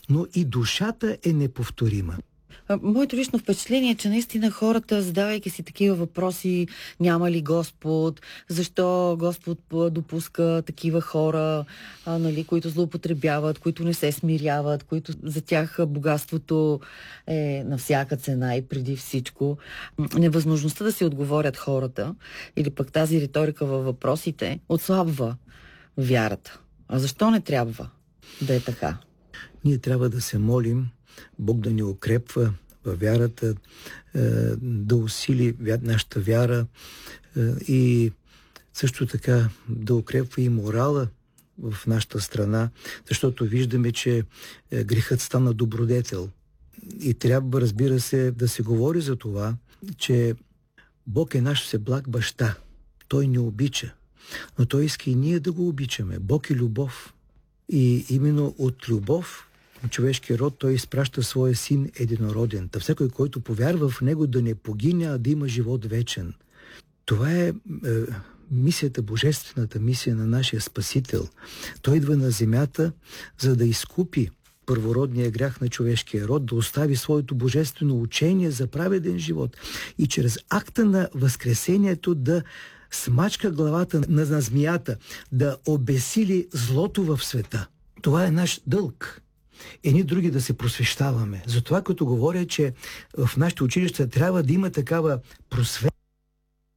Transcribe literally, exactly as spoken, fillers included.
но и душата е неповторима. Моето лично впечатление е, че наистина хората, задавайки си такива въпроси, няма ли Господ, защо Господ допуска такива хора, а, нали, които злоупотребяват, които не се смиряват, които за тях богатството е на всяка цена и преди всичко. Невъзможността да си отговорят хората или пък тази риторика във въпросите отслабва вярата. А защо не трябва да е така? Ние трябва да се молим Бог да ни укрепва във вярата, да усили нашата вяра и също така да укрепва и морала в нашата страна, защото виждаме, че грехът стана добродетел. И трябва, разбира се, да се говори за това, че Бог е наш всеблаг баща. Той ни обича, но Той иска и ние да го обичаме. Бог е любов. И именно от любов човешкия род Той изпраща своя син единороден. Та всеки, който повярва в него, да не погине, а да има живот вечен. Това е, е мисията, божествената мисия на нашия Спасител. Той идва на земята, за да изкупи първородния грях на човешкия род, да остави своето божествено учение за праведен живот и чрез акта на възкресението да смачка главата на, на змията, да обесили злото в света. Това е наш дълг. Едни други да се просвещаваме. Затова, като говоря, че в нашите училища трябва да има такава просвета,